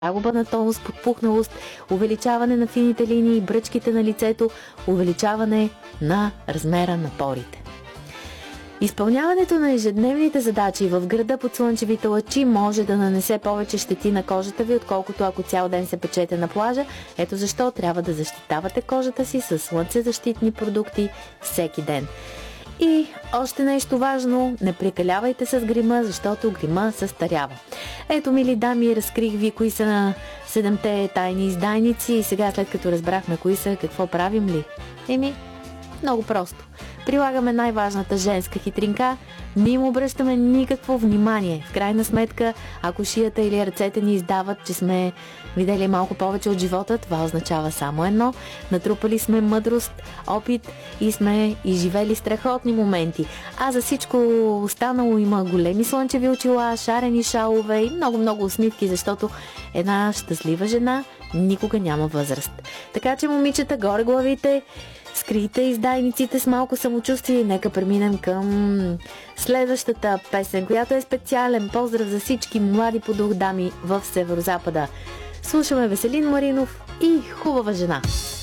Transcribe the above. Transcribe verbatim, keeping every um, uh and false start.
загуба на тонус, подпухналост, увеличаване на фините линии, бръчките на лицето, увеличаване на размера на порите. Изпълняването на ежедневните задачи в града под слънчевите лъчи може да нанесе повече щети на кожата ви, отколкото ако цял ден се печете на плажа. Ето защо трябва да защитавате кожата си с слънцезащитни продукти всеки ден. И още нещо важно, не прекалявайте с грима, защото грима състарява. Ето, мили дами, разкрих ви кои са на седемте тайни издайници и сега, след като разбрахме кои са, какво правим ли? Еми, много просто. Прилагаме най-важната женска хитринка, не им обръщаме никакво внимание. В крайна сметка, ако шията или ръцете ни издават, че сме видели малко повече от живота, това означава само едно. Натрупали сме мъдрост, опит и сме изживели страхотни моменти. А за всичко останало има големи слънчеви очила, шарени шалове и много-много усмивки, защото една щастлива жена никога няма възраст. Така че, момичета, горе главите, скрийте издайниците с малко самочувствие и нека преминем към следващата песен, която е специален поздрав за всички млади по дух дами в Северозапада. Слушаме Веселин Маринов и Хубава жена.